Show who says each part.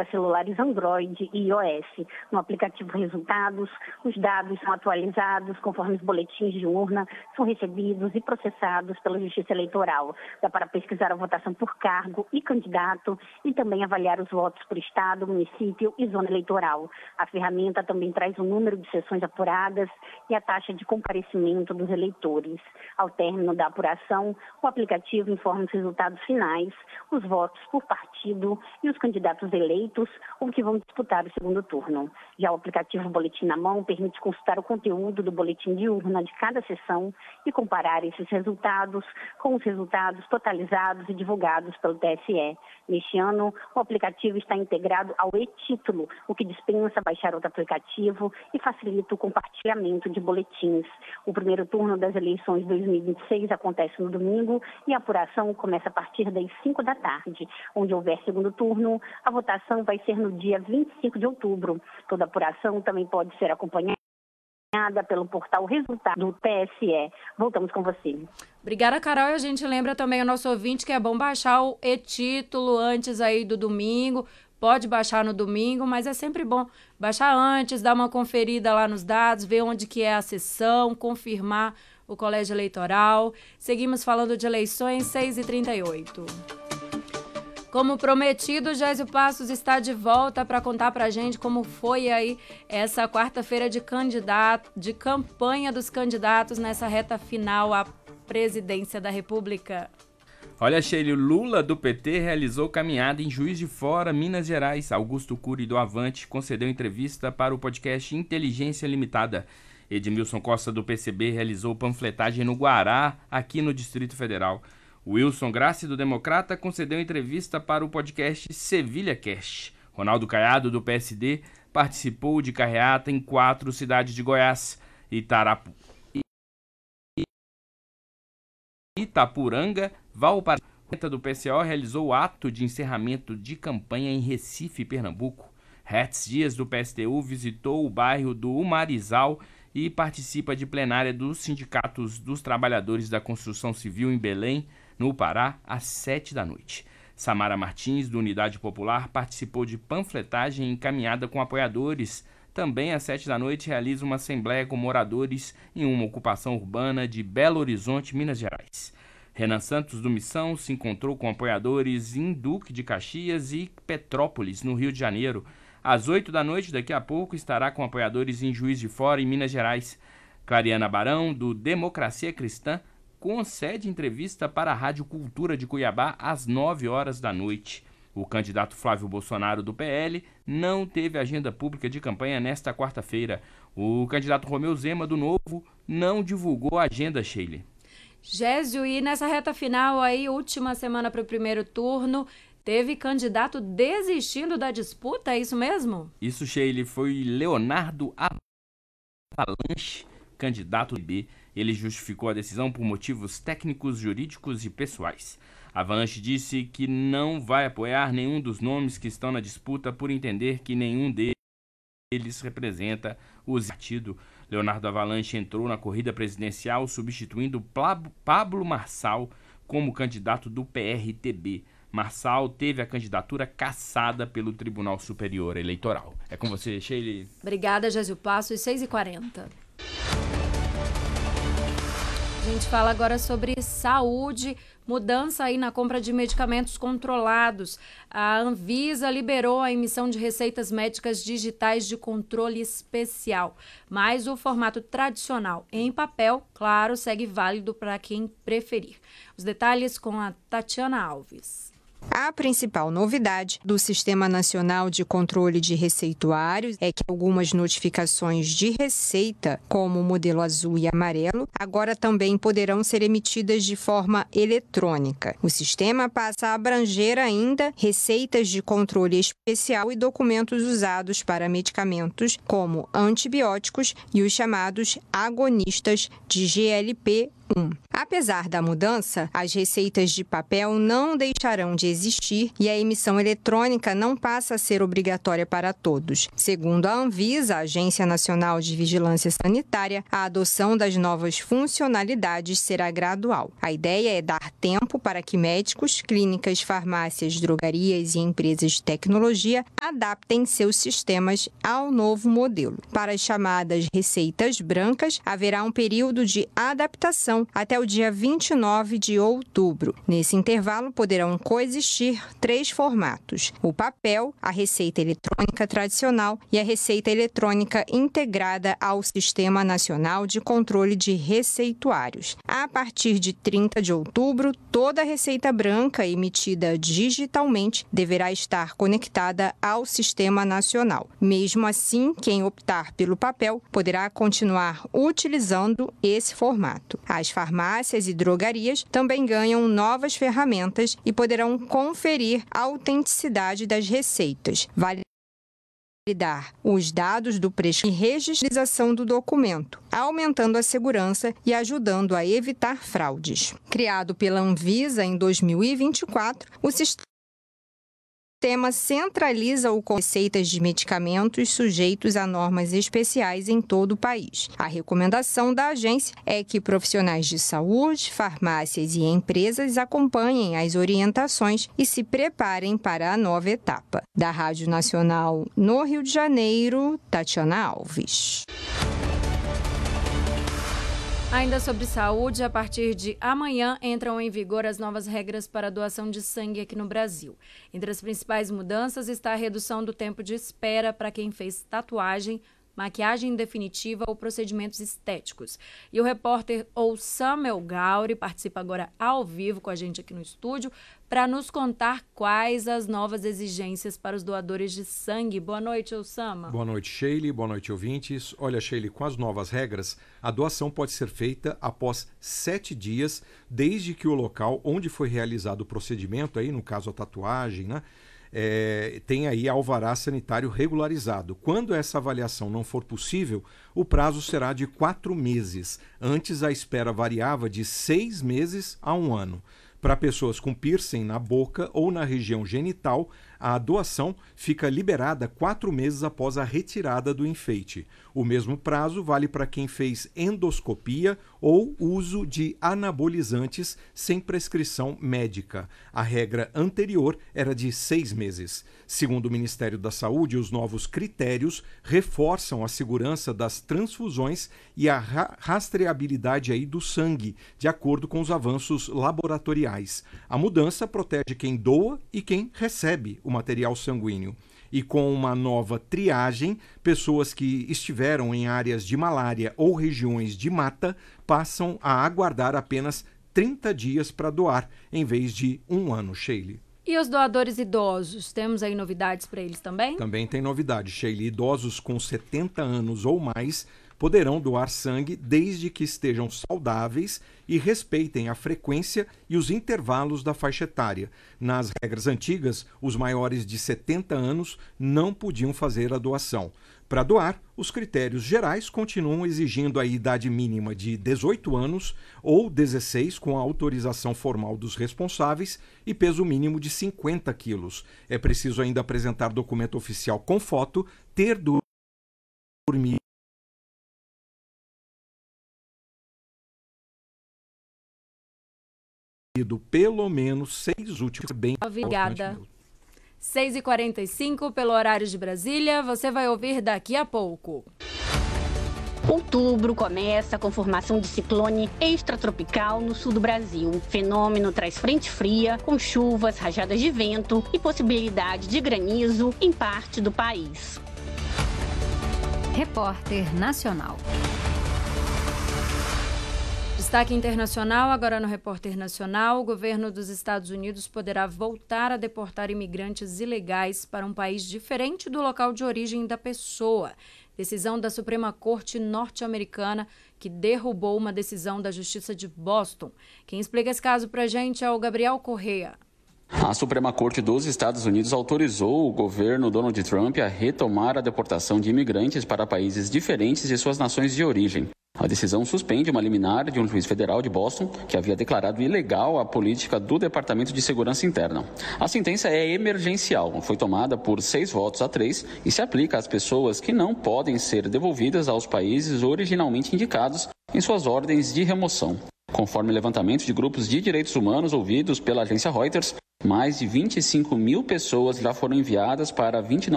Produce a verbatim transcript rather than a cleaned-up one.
Speaker 1: para celulares Android e iOS. No aplicativo Resultados, os dados são atualizados conforme os boletins de urna são recebidos e processados pela Justiça Eleitoral. Dá para pesquisar a votação por cargo e candidato e também avaliar os votos por estado, município e zona eleitoral. A ferramenta também traz o número de sessões apuradas e a taxa de comparecimento dos eleitores. Ao término da apuração, o aplicativo informa os resultados finais, os votos por partido e os candidatos eleitos ou que vão disputar o segundo turno. Já o aplicativo Boletim na Mão permite consultar o conteúdo do boletim de urna de cada sessão e comparar esses resultados com os resultados totalizados e divulgados pelo T S E. Neste ano, o aplicativo está integrado ao e-Título, o que dispensa baixar outro aplicativo e facilita o compartilhamento de boletins. O primeiro turno das eleições de dois mil e vinte e seis acontece no domingo e a apuração começa a partir das cinco da tarde. Onde houver segundo turno, a votação vai ser no dia vinte e cinco de outubro. Toda a apuração também pode ser acompanhada pelo portal Resultado do T S E. Voltamos com você.
Speaker 2: Obrigada, Carol. E a gente lembra também ao nosso ouvinte que é bom baixar o e-Título antes aí do domingo. Pode baixar no domingo, mas é sempre bom baixar antes, dar uma conferida lá nos dados, ver onde que é a sessão, confirmar o colégio eleitoral. Seguimos falando de eleições, seis e trinta e oito. Como prometido, Gésio Passos está de volta para contar para a gente como foi aí essa quarta-feira de candidato, de campanha dos candidatos nessa reta final à presidência da República.
Speaker 3: Olha, Sheila, Lula do P T realizou caminhada em Juiz de Fora, Minas Gerais. Augusto Cury do Avante concedeu entrevista para o podcast Inteligência Limitada. Edmilson Costa do P C B realizou panfletagem no Guará, aqui no Distrito Federal. Wilson Grassi do Democrata concedeu entrevista para o podcast Sevilha Cast. Ronaldo Caiado do P S D participou de carreata em quatro cidades de Goiás. Itarapu... Itapuranga, Valparaíba do P C O realizou o ato de encerramento de campanha em Recife, Pernambuco. Hertz Dias do P S T U visitou o bairro do Umarizal e participa de plenária dos sindicatos dos trabalhadores da construção civil em Belém, no Pará, às sete da noite. Samara Martins, do Unidade Popular, participou de panfletagem encaminhada com apoiadores. Também às sete da noite realiza uma assembleia com moradores em uma ocupação urbana de Belo Horizonte, Minas Gerais. Renan Santos, do Missão, se encontrou com apoiadores em Duque de Caxias e Petrópolis, no Rio de Janeiro. Às oito da noite, daqui a pouco, estará com apoiadores em Juiz de Fora, em Minas Gerais. Clariana Barão, do Democracia Cristã, concede entrevista para a Rádio Cultura de Cuiabá às nove horas da noite. O candidato Flávio Bolsonaro, do P L, não teve agenda pública de campanha nesta quarta-feira. O candidato Romeu Zema, do Novo, não divulgou a agenda, Sheila.
Speaker 2: Gésio, e nessa reta final aí, última semana para o primeiro turno, teve candidato desistindo da disputa, é isso mesmo?
Speaker 3: Isso, Sheila, foi Leonardo Avalanche, candidato do B. Ele justificou a decisão por motivos técnicos, jurídicos e pessoais. Avalanche disse que não vai apoiar nenhum dos nomes que estão na disputa por entender que nenhum deles representa o partido. Leonardo Avalanche entrou na corrida presidencial substituindo Pablo Marçal como candidato do P R T B. Marçal teve a candidatura cassada pelo Tribunal Superior Eleitoral. É com você, Sheila.
Speaker 2: Obrigada, Gésio Passos, seis e quarenta. A gente fala agora sobre saúde, mudança aí na compra de medicamentos controlados. A Anvisa liberou a emissão de receitas médicas digitais de controle especial, mas o formato tradicional em papel, claro, segue válido para quem preferir. Os detalhes com a Tatiana Alves.
Speaker 4: A principal novidade do Sistema Nacional de Controle de Receituários é que algumas notificações de receita, como o modelo azul e amarelo, agora também poderão ser emitidas de forma eletrônica. O sistema passa a abranger ainda receitas de controle especial e documentos usados para medicamentos como antibióticos e os chamados agonistas de G L P um. Apesar da mudança, as receitas de papel não deixarão de existir e a emissão eletrônica não passa a ser obrigatória para todos. Segundo a Anvisa, a Agência Nacional de Vigilância Sanitária, a adoção das novas funcionalidades será gradual. A ideia é dar tempo para que médicos, clínicas, farmácias, drogarias e empresas de tecnologia adaptem seus sistemas ao novo modelo. Para as chamadas receitas brancas, haverá um período de adaptação até o dia vinte e nove de outubro. Nesse intervalo, poderão coexistir três formatos: o papel, a receita eletrônica tradicional e a receita eletrônica integrada ao Sistema Nacional de Controle de Receituários. A partir de trinta de outubro, toda receita branca emitida digitalmente deverá estar conectada ao Sistema Nacional. Mesmo assim, quem optar pelo papel poderá continuar utilizando esse formato. As farmácias e drogarias também ganham novas ferramentas e poderão conferir a autenticidade das receitas. Vale validar os dados do prescritor e registração do documento, aumentando a segurança e ajudando a evitar fraudes. Criado pela Anvisa em dois mil e vinte e quatro, o sistema O sistema centraliza o receitas de medicamentos sujeitos a normas especiais em todo o país. A recomendação da agência é que profissionais de saúde, farmácias e empresas acompanhem as orientações e se preparem para a nova etapa. Da Rádio Nacional no Rio de Janeiro, Tatiana Alves.
Speaker 2: Ainda sobre saúde, a partir de amanhã entram em vigor as novas regras para a doação de sangue aqui no Brasil. Entre as principais mudanças está a redução do tempo de espera para quem fez tatuagem, maquiagem definitiva ou procedimentos estéticos. E o repórter Oussama El Gauri participa agora ao vivo com a gente aqui no estúdio para nos contar quais as novas exigências para os doadores de sangue. Boa noite, Oussama.
Speaker 5: Boa noite, Sheili. Boa noite, ouvintes. Olha, Sheili, com as novas regras, a doação pode ser feita após sete dias, desde que o local onde foi realizado o procedimento, aí no caso a tatuagem, né? É, tem aí alvará sanitário regularizado. Quando essa avaliação não for possível, o prazo será de quatro meses. Antes, a espera variava de seis meses a um ano. Para pessoas com piercing na boca ou na região genital, a doação fica liberada quatro meses após a retirada do enfeite. O mesmo prazo vale para quem fez endoscopia ou uso de anabolizantes sem prescrição médica. A regra anterior era de seis meses. Segundo o Ministério da Saúde, os novos critérios reforçam a segurança das transfusões e a ra- rastreabilidade aí do sangue, de acordo com os avanços laboratoriais. A mudança protege quem doa e quem recebe o material sanguíneo. E com uma nova triagem, pessoas que estiveram em áreas de malária ou regiões de mata passam a aguardar apenas trinta dias para doar, em vez de um ano, Sheili.
Speaker 2: E os doadores idosos, temos aí novidades para eles também?
Speaker 5: Também tem novidade, Sheili. Idosos com setenta anos ou mais poderão doar sangue desde que estejam saudáveis e respeitem a frequência e os intervalos da faixa etária. Nas regras antigas, os maiores de setenta anos não podiam fazer a doação. Para doar, os critérios gerais continuam exigindo a idade mínima de dezoito anos ou dezesseis com a autorização formal dos responsáveis e peso mínimo de cinquenta quilos. É preciso ainda apresentar documento oficial com foto, ter dormido pelo menos seis últimos bem.
Speaker 2: Obrigada. seis e quarenta e cinco pelo horário de Brasília, você vai ouvir daqui a pouco.
Speaker 1: Outubro começa com formação de ciclone extratropical no sul do Brasil. O fenômeno traz frente fria, com chuvas, rajadas de vento e possibilidade de granizo em parte do país.
Speaker 6: Repórter Nacional.
Speaker 2: Destaque internacional, agora no Repórter Nacional, o governo dos Estados Unidos poderá voltar a deportar imigrantes ilegais para um país diferente do local de origem da pessoa. Decisão da Suprema Corte norte-americana que derrubou uma decisão da Justiça de Boston. Quem explica esse caso pra gente é o Gabriel Correia.
Speaker 7: A Suprema Corte dos Estados Unidos autorizou o governo Donald Trump a retomar a deportação de imigrantes para países diferentes de suas nações de origem. A decisão suspende uma liminar de um juiz federal de Boston que havia declarado ilegal a política do Departamento de Segurança Interna. A sentença é emergencial, foi tomada por seis votos a três e se aplica às pessoas que não podem ser devolvidas aos países originalmente indicados em suas ordens de remoção. Conforme o levantamento de grupos de direitos humanos ouvidos pela agência Reuters, mais de vinte e cinco mil pessoas já foram enviadas para vinte e nove